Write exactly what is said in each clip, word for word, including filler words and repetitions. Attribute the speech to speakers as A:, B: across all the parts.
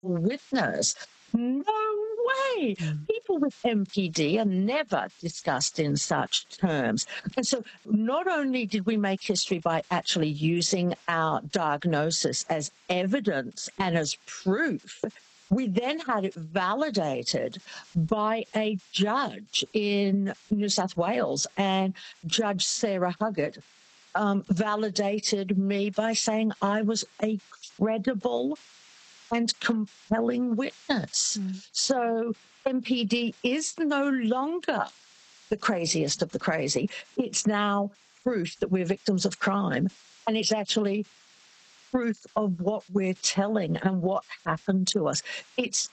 A: witness. No way.
B: Mm.
A: People with M P D are never discussed in such terms. And so not only did we make history by actually using our diagnosis as evidence and as proof, we then had it validated by a judge in New South Wales, and Judge Sarah Huggett um, validated me by saying I was a credible and compelling witness.
B: Mm.
A: So M P D is no longer the craziest of the crazy. It's now proof that we're victims of crime, and it's actually proof of what we're telling and what happened to us. It's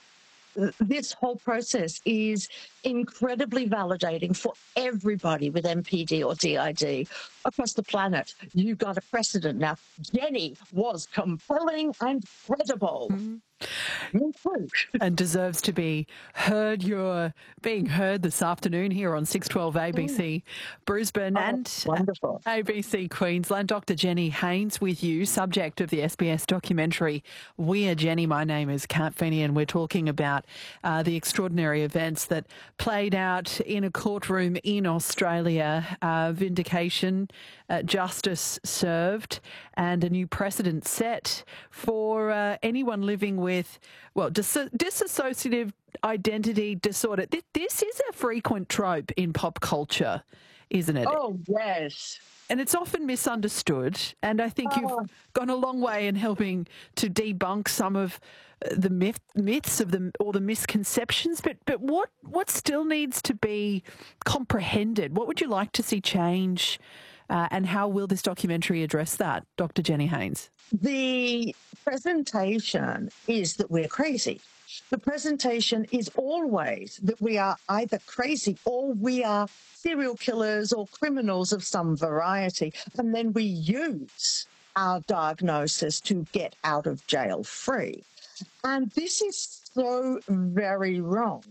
A: this whole process is incredibly validating for everybody with M P D or D I D across the planet. You've got a precedent now. Jenny was compelling and credible.
B: Mm-hmm.
A: Mm-hmm.
B: And deserves to be heard. You're being heard this afternoon here on six twelve A B C Brisbane
A: Oh,
B: and
A: wonderful.
B: A B C Queensland. Doctor Jenny Haynes with you, subject of the S B S documentary We Are Jenny. My name is Kat Feeney, and we're talking about uh, the extraordinary events that played out in a courtroom in Australia. Uh, vindication, uh, justice served, and a new precedent set for uh, anyone living with, well, dis- dissociative identity disorder. Th- this is a frequent trope in pop culture, isn't it?
A: Oh, yes.
B: And it's often misunderstood. And I think
A: Oh.
B: you've gone a long way in helping to debunk some of the myth, myths of the or the misconceptions. But but what what still needs to be comprehended? What would you like to see change? Uh, and how will this documentary address that, Doctor Jenny Haynes?
A: The presentation is that we're crazy. The presentation is always that we are either crazy or we are serial killers or criminals of some variety. And then we use our diagnosis to get out of jail free. And this is so very wrong.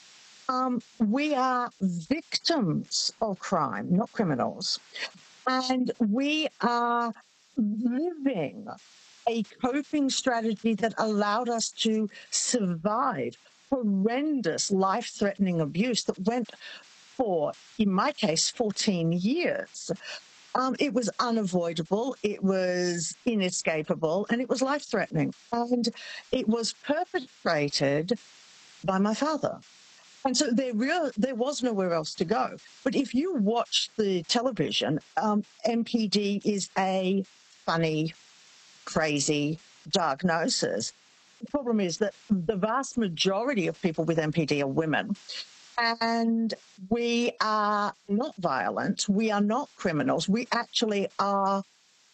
A: Um, we are victims of crime, not criminals. And we are living a coping strategy that allowed us to survive horrendous, life-threatening abuse that went for, in my case, fourteen years. Um, it was unavoidable, it was inescapable, and it was life-threatening. And it was perpetrated by my father. And so there, real, there was nowhere else to go. But if you watch the television, um, M P D is a funny, crazy diagnosis. The problem is that the vast majority of people with M P D are women. And we are not violent. We are not criminals. We actually are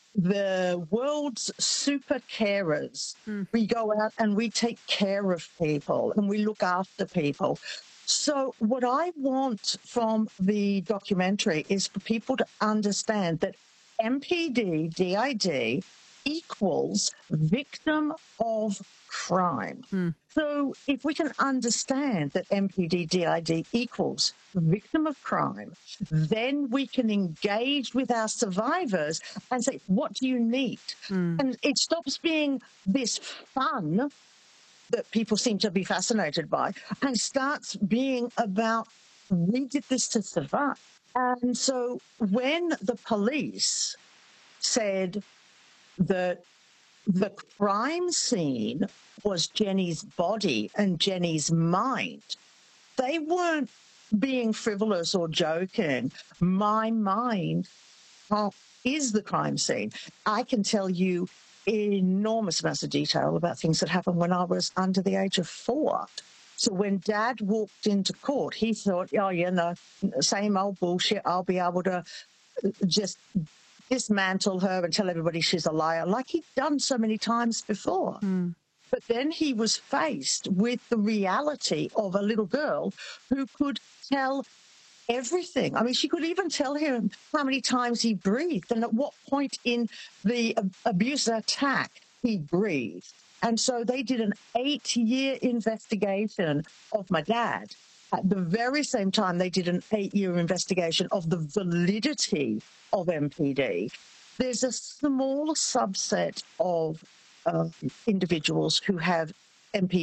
A: the world's super carers. Mm. We go out and we take care of people and we look after people. So what I want from the documentary is for people to understand that M P D, D I D equals victim of crime. Mm. So if we can understand that M P D, D I D equals victim of crime, then we can engage with our survivors and say, what do you need? Mm. And it stops being this fun that people seem to be fascinated by and starts being about, we did this to survive. And so when the police said that the crime scene was Jenny's body and Jenny's mind, they weren't being frivolous or joking. My mind uh, is the crime scene. I can tell you enormous amounts of detail about things that happened when I was under the age of four. So when Dad walked into court, he thought, oh, yeah, no, same old bullshit. I'll be able to just dismantle her and tell everybody she's a liar, like he'd done so many times before. Mm. But then he was faced with the reality of a little girl who could tell everything. I mean, she could even tell him how many times he breathed and at what point in the abuse attack he breathed. And so they did an eight-year investigation of my dad. At the very same time, they did an eight-year investigation of the validity of M P D. There's a small subset of uh, individuals who have M P D